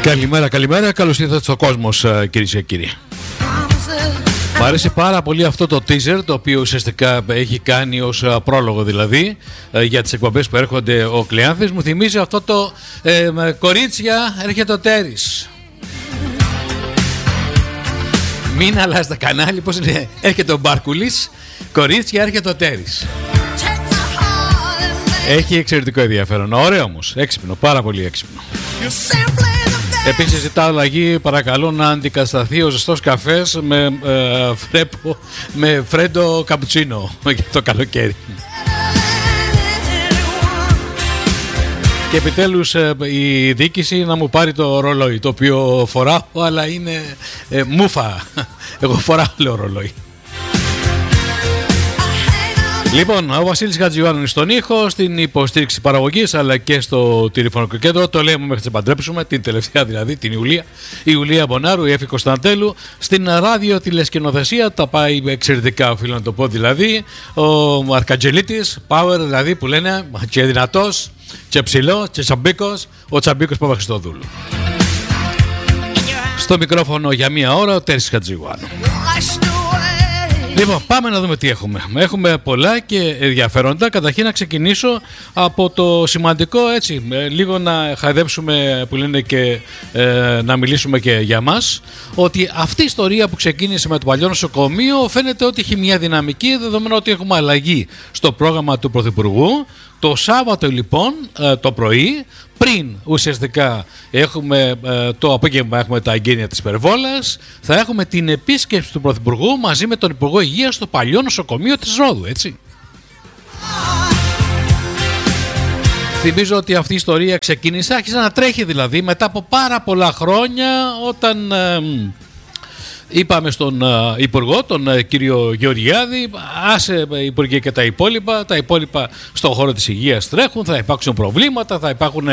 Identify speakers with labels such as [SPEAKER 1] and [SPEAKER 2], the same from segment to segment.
[SPEAKER 1] Καλημέρα, καλώς ήρθατε στο Κόσμος, κυρίες και κύριοι. Μ' αρέσει πάρα πολύ αυτό το teaser, το οποίο ουσιαστικά έχει κάνει ως πρόλογο δηλαδή για τις εκπομπές που έρχονται ο Κλεάνθης. Μου θυμίζει αυτό το κορίτσια, έρχεται ο Τέρης. Μην αλλάζει τα κανάλι, πώς είναι, έρχεται ο Μπάρκουλης, κορίτσια, έρχεται ο Τέρης. Έχει εξαιρετικό ενδιαφέρον, ωραίο όμως, έξυπνο, πάρα πολύ έξυπνο. Επίσης ζητάω αλλαγή, παρακαλώ να αντικατασταθεί ο ζεστός καφές με φρέντο καπουτσίνο για το καλοκαίρι. Και επιτέλους η διοίκηση να μου πάρει το ρολόι, το οποίο φοράω, αλλά είναι μούφα. Εγώ φοράω, λέω, ρολόι. Λοιπόν, ο Βασίλης Χατζιωάννου είναι στον ήχο, στην υποστήριξη παραγωγής αλλά και στο τηλεφωνικό κέντρο. Το λέμε μέχρι να παντρέψουμε, την τελευταία δηλαδή, την Ιουλία. Η Ιουλία Μπονάρου, η Εφη Κωνσταντέλου. Στην ράδιο τηλεσκηνοθεσία τα πάει εξαιρετικά, οφείλω να το πω δηλαδή. Ο Αρκαντζελίτης, power δηλαδή που λένε, και δυνατός, και ψηλό, και τσαμπίκος, ο Τσαμπίκος Παπαχριστόδουλου. Στο μικρόφωνο για μία ώρα ο Τέρης Χατζιωάννου. Λοιπόν, πάμε να δούμε τι έχουμε. Έχουμε πολλά και ενδιαφέροντα. Καταρχήν να ξεκινήσω από το σημαντικό, έτσι, λίγο να χαϊδέψουμε που λένε και να μιλήσουμε και για μας. Ότι αυτή η ιστορία που ξεκίνησε με το παλιό νοσοκομείο φαίνεται ότι έχει μια δυναμική, δεδομένου ότι έχουμε αλλαγή στο πρόγραμμα του Πρωθυπουργού. Το Σάββατο λοιπόν το πρωί, πριν ουσιαστικά έχουμε το απόγευμα έχουμε τα εγγένεια της Περβόλας, θα έχουμε την επίσκεψη του Πρωθυπουργού μαζί με τον Υπουργό Υγείας στο παλιό νοσοκομείο της Ρόδου, έτσι. Θυμίζω ότι αυτή η ιστορία ξεκίνησε, άρχισε να τρέχει δηλαδή μετά από πάρα πολλά χρόνια, όταν είπαμε στον Υπουργό, τον κύριο Γεωργιάδη, άσε Υπουργέ και τα υπόλοιπα στον χώρο της υγείας τρέχουν, θα υπάρξουν προβλήματα, θα υπάρχουν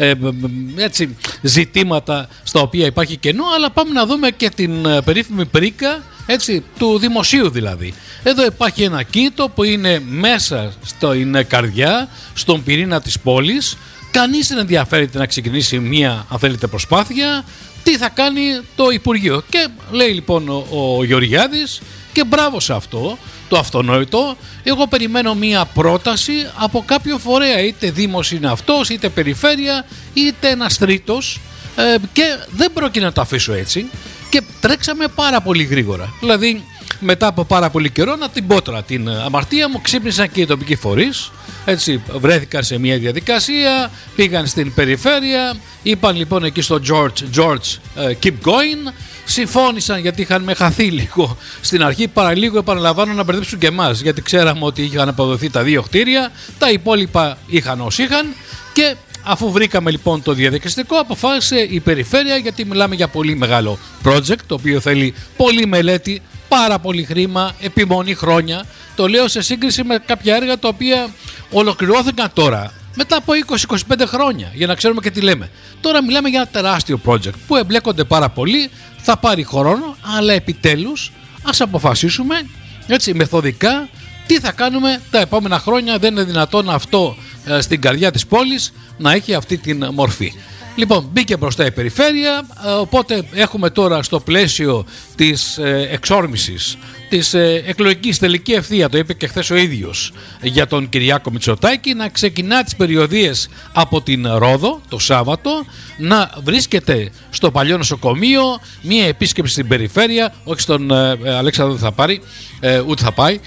[SPEAKER 1] έτσι, ζητήματα στα οποία υπάρχει κενό, αλλά πάμε να δούμε και την περίφημη πρίκα, έτσι, του δημοσίου δηλαδή. Εδώ υπάρχει ένα κήτο που είναι μέσα στην καρδιά, στον πυρήνα της πόλης, κανείς δεν ενδιαφέρεται να ξεκινήσει μια, αν θέλετε, προσπάθεια. Τι θα κάνει το Υπουργείο? Και λέει λοιπόν ο Γεωργιάδης, και μπράβο σε αυτό, το αυτονόητο, εγώ περιμένω μία πρόταση από κάποιο φορέα, είτε δήμος είναι αυτός, είτε περιφέρεια, είτε ένας τρίτος, και δεν πρόκειται να το αφήσω έτσι. Και τρέξαμε πάρα πολύ γρήγορα. Δηλαδή, μετά από πάρα πολύ καιρό, να την πω τώρα την αμαρτία μου, ξύπνησαν και οι τοπικοί φορείς. Έτσι, βρέθηκαν σε μια διαδικασία, πήγαν στην περιφέρεια, είπαν λοιπόν εκεί στο George, keep going. Συμφώνησαν, γιατί είχαν με χαθεί λίγο στην αρχή, παραλίγο επαναλαμβάνω να μπερδέψουν και εμάς, γιατί ξέραμε ότι είχαν αποδοθεί τα 2 κτίρια, τα υπόλοιπα είχαν όσοι είχαν. Και αφού βρήκαμε λοιπόν το διαδικαστικό, αποφάσισε η περιφέρεια, γιατί μιλάμε για πολύ μεγάλο project, το οποίο θέλει πολλή μελέτη, πάρα πολύ χρήμα, επιμονή χρόνια. Το λέω σε σύγκριση με κάποια έργα τα οποία ολοκληρώθηκαν τώρα, μετά από 20-25 χρόνια, για να ξέρουμε και τι λέμε. Τώρα μιλάμε για ένα τεράστιο project που εμπλέκονται πάρα πολύ, θα πάρει χρόνο, αλλά επιτέλους ας αποφασίσουμε, έτσι, μεθοδικά, τι θα κάνουμε τα επόμενα χρόνια. Δεν είναι δυνατόν αυτό στην καρδιά της πόλης να έχει αυτή την μορφή. Λοιπόν, μπήκε μπροστά η περιφέρεια, οπότε έχουμε τώρα στο πλαίσιο της εξόρμησης της εκλογικής τελική ευθεία, το είπε και χθες ο ίδιος, για τον Κυριάκο Μητσοτάκη, να ξεκινά τις περιοδίες από την Ρόδο το Σάββατο, να βρίσκεται στο παλιό νοσοκομείο, μία επίσκεψη στην περιφέρεια, όχι στον Αλέξανδρο θα πάρει, ούτε θα πάει,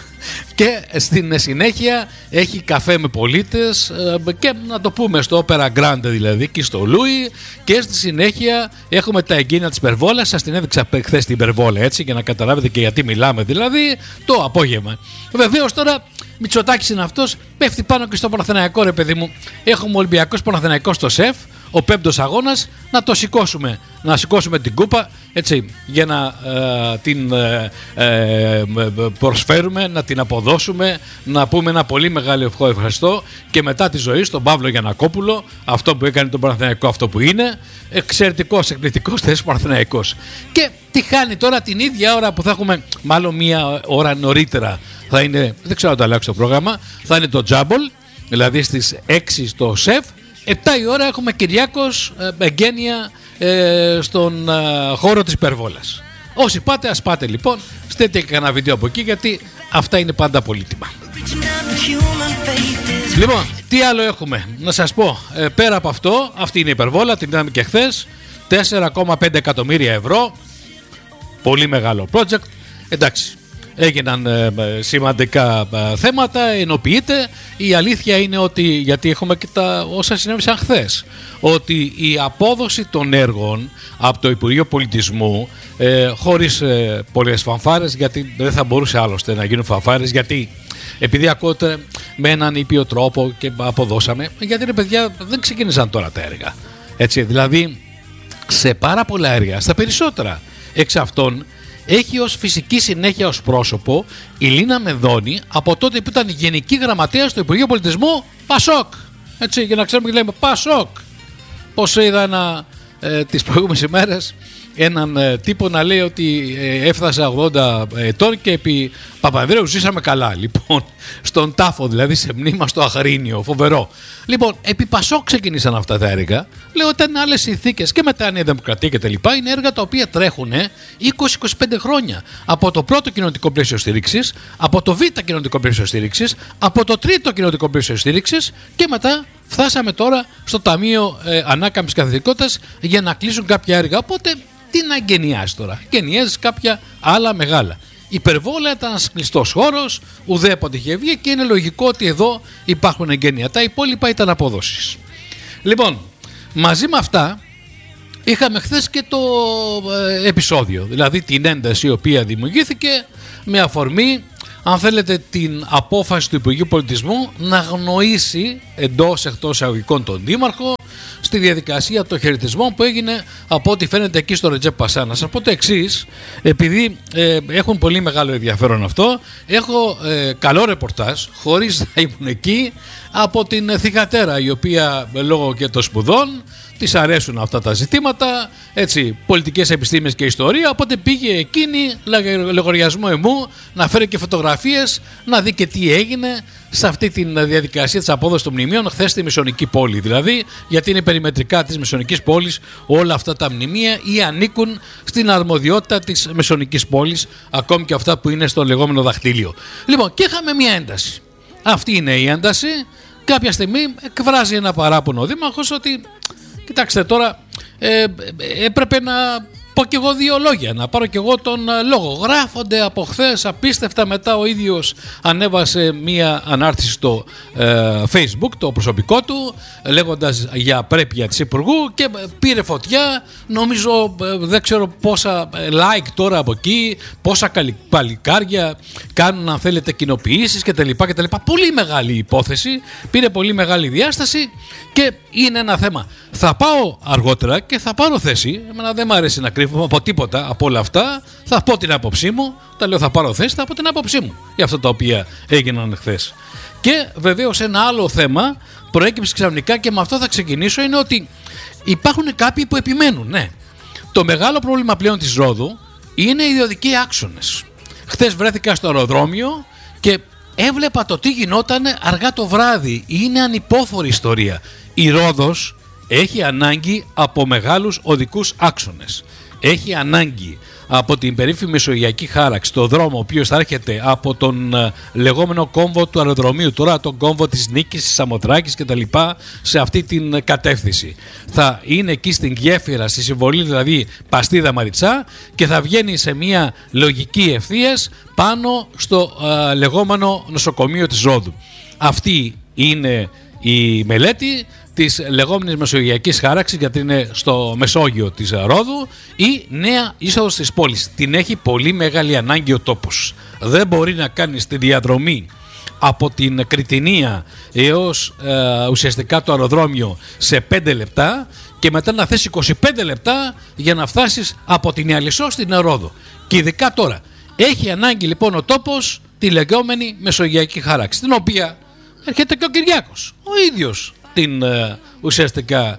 [SPEAKER 1] και στην συνέχεια έχει καφέ με πολίτες και να το πούμε στο Opera Grande δηλαδή, και στο Λούι, και στη συνέχεια έχουμε τα εγγένεια της Περβόλας. Σας την έδειξα χθες την Περβόλα, έτσι, για να καταλάβετε και γιατί μιλάμε δηλαδή, το απόγευμα. Βεβαίως τώρα Μητσοτάκης είναι αυτός, πέφτει πάνω και στο Παναθηναϊκό, ρε παιδί μου. Έχουμε Ολυμπιακός Παναθηναϊκός στο ΣΕΦ, ο 5ος αγώνας, να το σηκώσουμε, να σηκώσουμε την κούπα, έτσι, για να την προσφέρουμε, να την αποδώσουμε, να πούμε ένα πολύ μεγάλο ευχαριστώ και μετά τη ζωή στον Παύλο Γιαννακόπουλο, αυτό που έκανε τον Παναθηναϊκό, αυτό που είναι, εξαιρετικός, εκπληκτικός θέσης Παναθηναϊκός. Και τι χάνει τώρα την ίδια ώρα που θα έχουμε, μάλλον μία ώρα νωρίτερα, θα είναι, δεν ξέρω αν το αλλάξω το πρόγραμμα, θα είναι το Τζάμπολ, δηλαδή στις 6 στο ΣΕΦ, 7 η ώρα έχουμε Κυριάκος, εγγένεια στον χώρο της υπερβόλας. Όσοι πάτε, ας πάτε λοιπόν, στέλνετε και κανένα βίντεο από εκεί, γιατί αυτά είναι πάντα πολύτιμα. Λοιπόν, τι άλλο έχουμε να σας πω? Πέρα από αυτό, αυτή είναι η υπερβόλα, την είδαμε και χθες, 4,5 εκατομμύρια ευρώ, πολύ μεγάλο project. Εντάξει, έγιναν σημαντικά θέματα, ενοποιείται. Η αλήθεια είναι ότι, γιατί έχουμε και τα όσα συνέβησαν χθες, ότι η απόδοση των έργων από το Υπουργείο Πολιτισμού, χωρίς πολλές φανφάρες, γιατί δεν θα μπορούσε άλλωστε να γίνουν φανφάρες, γιατί επειδή ακούτε με έναν ήπιο τρόπο και αποδώσαμε, γιατί ρε παιδιά δεν ξεκίνησαν τώρα τα έργα, έτσι, δηλαδή σε πάρα πολλά έργα, στα περισσότερα εξ αυτών, έχει ως φυσική συνέχεια ως πρόσωπο η Λίνα Μεδόνη, από τότε που ήταν γενική γραμματέα στο Υπουργείο Πολιτισμού Πασόκ. Έτσι, για να ξέρουμε τι λέμε, Πασόκ. Πώς είδα τις προηγούμενες ημέρες έναν τύπο να λέει ότι έφτασα 80 ετών και επί Παπανδρέου ζήσαμε καλά. Λοιπόν, στον τάφο, δηλαδή σε μνήμα στο Αχρήνιο, φοβερό. Λοιπόν, επί Πασόκ ξεκινήσαν αυτά τα έργα. Λέω ότι ήταν άλλες συνθήκες και μετά η Δημοκρατία και τα λοιπά. Είναι έργα τα οποία τρέχουν 20-25 χρόνια. Από το πρώτο κοινωνικό πλαίσιο στήριξης, από το β' κοινωνικό πλαίσιο στήριξης, από το τρίτο κοινωνικό πλαίσιο στήριξης και μετά φτάσαμε τώρα στο Ταμείο Ανάκαμψης Καθημερινότητας για να κλείσουν κάποια έργα. Οπότε τι να εγκαινιάσει τώρα? Εγκαινιάζει κάποια άλλα μεγάλα. Η υπερβόλα ήταν ένας κλειστός χώρος, ουδέποτε είχε βγει και είναι λογικό ότι εδώ υπάρχουν εγγένεια. Τα υπόλοιπα ήταν αποδόσεις. Λοιπόν, μαζί με αυτά είχαμε χθες και το επεισόδιο, δηλαδή την ένταση η οποία δημιουργήθηκε με αφορμή, αν θέλετε, την απόφαση του Υπουργείου Πολιτισμού να αγνοήσει εντός εκτός εισαγωγικών τον Δήμαρχο στη διαδικασία των χαιρετισμών που έγινε από ό,τι φαίνεται εκεί στο Ρετζέπ Πασά. Να σας πω το εξής, επειδή έχουν πολύ μεγάλο ενδιαφέρον αυτό, έχω καλό ρεπορτάζ, χωρίς να ήμουν εκεί, από την θυγατέρα, η οποία λόγω και των σπουδών της αρέσουν αυτά τα ζητήματα, έτσι, πολιτικές επιστήμες και ιστορία, οπότε πήγε εκείνη, λογαριασμό εμού, να φέρει και φωτογραφίες, να δει και τι έγινε σε αυτή τη διαδικασία της απόδοσης των μνημείων χθες στη Μεσονική πόλη. Δηλαδή, γιατί είναι περιμετρικά της Μεσονικής πόλης όλα αυτά τα μνημεία ή ανήκουν στην αρμοδιότητα της Μεσονικής πόλης, ακόμη και αυτά που είναι στο λεγόμενο δαχτύλιο. Λοιπόν, και είχαμε μια ένταση. Αυτή είναι η ένταση. Κάποια στιγμή εκφράζει ένα παράπονο ο Δήμαρχος ότι, κοιτάξτε τώρα, έπρεπε να πω κι εγώ δύο λόγια, να πάρω κι εγώ τον λόγο. Γράφονται από χθες απίστευτα, μετά ο ίδιος ανέβασε μία ανάρτηση στο Facebook, το προσωπικό του, λέγοντας για πρέπεια της Υπουργού και πήρε φωτιά. Νομίζω δεν ξέρω πόσα like τώρα από εκεί, πόσα παλικάρια κάνουν, αν θέλετε, κοινοποιήσεις κτλ. Πολύ μεγάλη υπόθεση, πήρε πολύ μεγάλη διάσταση και είναι ένα θέμα. Θα πάω αργότερα και θα πάρω θέση. Εμένα δεν μου αρέσει να κρύβομαι από τίποτα από όλα αυτά. Θα πω την άποψή μου. Όταν λέω θα πάρω θέση, θα πω την άποψή μου για αυτά τα οποία έγιναν χθες. Και βεβαίως ένα άλλο θέμα προέκυψε ξαφνικά και με αυτό θα ξεκινήσω, είναι ότι υπάρχουν κάποιοι που επιμένουν. Ναι. Το μεγάλο πρόβλημα πλέον της Ρόδου είναι οι ιδιωτικοί άξονες. Χθες βρέθηκα στο αεροδρόμιο και έβλεπα το τι γινόταν αργά το βράδυ. Είναι ανυπόφορη ιστορία. Η Ρόδος έχει ανάγκη από μεγάλους οδικούς άξονες. Έχει ανάγκη από την περίφημη μεσογειακή χάραξη, το δρόμο ο οποίος θα έρχεται από τον λεγόμενο κόμβο του αεροδρομίου, τώρα τον κόμβο της Νίκης, της Σαμοθράκης κτλ. Σε αυτή την κατεύθυνση. Θα είναι εκεί στην γέφυρα, στη συμβολή δηλαδή Παστίδα Μαριτσά, και θα βγαίνει σε μια λογική ευθείας πάνω στο λεγόμενο νοσοκομείο της Ρόδου. Αυτή είναι η μελέτη της λεγόμενης μεσογειακής χάραξης, γιατί είναι στο Μεσόγειο της Ρόδου, η νέα είσοδος της πόλης. Την έχει πολύ μεγάλη ανάγκη ο τόπος. Δεν μπορεί να κάνεις τη διαδρομή από την Κρητινία έως ουσιαστικά το αεροδρόμιο σε 5 λεπτά και μετά να θες 25 λεπτά για να φτάσεις από την Ιαλισσό στην Ρόδο. Και ειδικά τώρα έχει ανάγκη λοιπόν ο τόπος τη λεγόμενη μεσογειακή χάραξη, την οποία έρχεται και ο Κυριάκος ο ίδιος την ουσιαστικά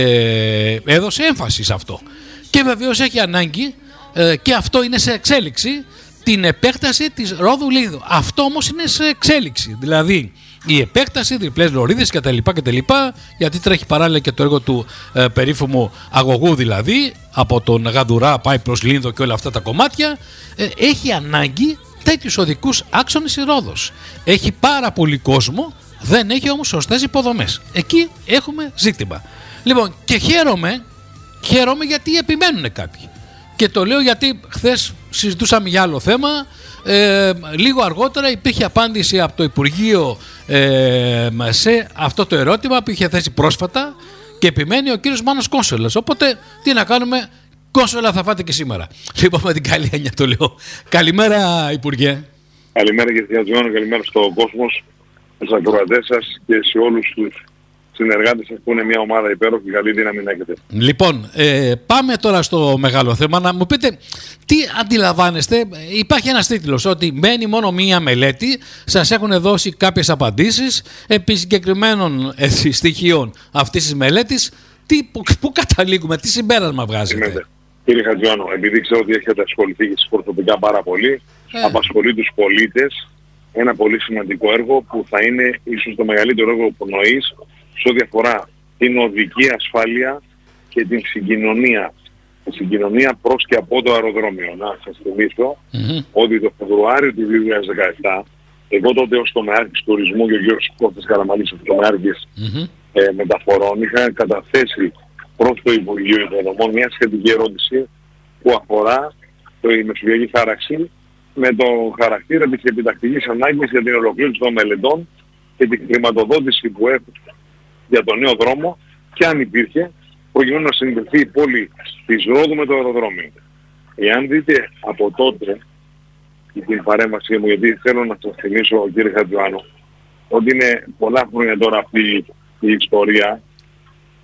[SPEAKER 1] έδωσε έμφαση σε αυτό. Και βεβαίως έχει ανάγκη, και αυτό είναι σε εξέλιξη, την επέκταση της Ρόδου Λίδου. Αυτό όμως είναι σε εξέλιξη. Δηλαδή η επέκταση, διπλές λωρίδες κτλ. Γιατί τρέχει παράλληλα και το έργο του περίφημου αγωγού, δηλαδή από τον Γαδουρά πάει προς Λίνδο και όλα αυτά τα κομμάτια. Έχει ανάγκη τέτοιους οδικούς άξονες η Ρόδος. Έχει πάρα πολύ κόσμο, δεν έχει όμως σωστές υποδομές. Εκεί έχουμε ζήτημα. Λοιπόν, και χαίρομαι γιατί επιμένουν κάποιοι. Και το λέω γιατί χθες συζητούσαμε για άλλο θέμα. Λίγο αργότερα υπήρχε απάντηση από το Υπουργείο σε αυτό το ερώτημα που είχε θέσει πρόσφατα και επιμένει ο κύριος Μάνος Κόνσολας. Οπότε τι να κάνουμε, Κόνσολα θα φάτε και σήμερα. Λοιπόν, με την καλή έννοια το λέω. Καλημέρα, Υπουργέ.
[SPEAKER 2] Καλημέρα κύριε Χατζηβάνο, καλημέρα στον κόσμο, στους ακροατές σας και σε όλους τους συνεργάτες σας που είναι μια ομάδα υπέροχη. Καλή δύναμη να έχετε.
[SPEAKER 1] Λοιπόν, πάμε τώρα στο μεγάλο θέμα. Να μου πείτε τι αντιλαμβάνεστε. Υπάρχει ένας τίτλος ότι μένει μόνο μία μελέτη. Σας έχουν δώσει κάποιες απαντήσεις επί συγκεκριμένων στοιχείων αυτής της μελέτης. Πού καταλήγουμε, τι συμπέρασμα βγάζετε?
[SPEAKER 2] Κύριε Χατζηβάνο, επειδή ξέρω ότι έχετε ασχοληθεί και προσωπικά πάρα πολύ, απασχολεί τους πολίτες ένα πολύ σημαντικό έργο που θα είναι ίσως το μεγαλύτερο έργο πνοής σε ό,τι αφορά την οδική ασφάλεια και την συγκοινωνία. Τη συγκοινωνία προς και από το αεροδρόμιο. Να σας θυμίσω ότι το Φεβρουάριο του 2017, εγώ τότε ως τομεάρχης τουρισμού και ο Γιώργος Κώστας Καραμανλής ως τομεάρχης μεταφορών, είχα καταθέσει προς το Υπουργείο Υποδομών μια σχετική ερώτηση που αφορά η μεσογειακή χάραξη με το χαρακτήρα της επιτακτικής ανάγκης για την ολοκλήρωση των μελετών και την χρηματοδότηση που έχουν για τον νέο δρόμο και αν υπήρχε προκειμένου να συνδεθεί η πόλη της Ρόδου με το αεροδρόμιο. Εάν δείτε από τότε την παρέμβαση μου, γιατί θέλω να σας θυμίσω κύριε Χατζηβάνο ότι είναι πολλά χρόνια τώρα αυτή η ιστορία